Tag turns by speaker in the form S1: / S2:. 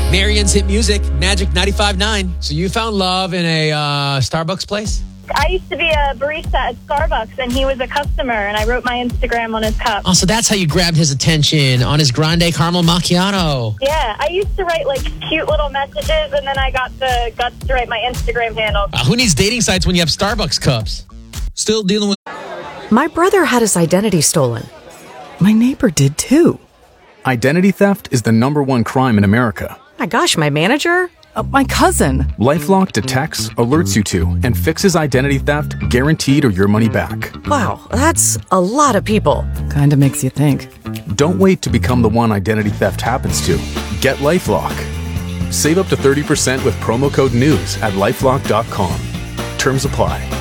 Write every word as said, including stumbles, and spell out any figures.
S1: Marion's Hit Music, Magic ninety-five point nine. So you found love in a uh, Starbucks place?
S2: I used to be a barista at Starbucks, and he was a customer, and I wrote my Instagram on his cup.
S1: Oh, so that's how you grabbed his attention, on his grande caramel macchiato.
S2: Yeah, I used to write, like, cute little messages, and then I got the guts to write my Instagram handle.
S1: Uh, who needs dating sites when you have Starbucks cups? Still dealing with...
S3: My brother had his identity stolen. My neighbor did, too.
S4: Identity theft is the number one crime in America.
S3: My gosh, my manager?
S5: Uh, my cousin.
S4: LifeLock detects, alerts you to, and fixes identity theft guaranteed or your money back.
S3: Wow, that's a lot of people.
S5: Kinda makes you think.
S4: Don't wait to become the one identity theft happens to. Get LifeLock. Save up to thirty percent with promo code NEWS at lifelock dot com. Terms apply.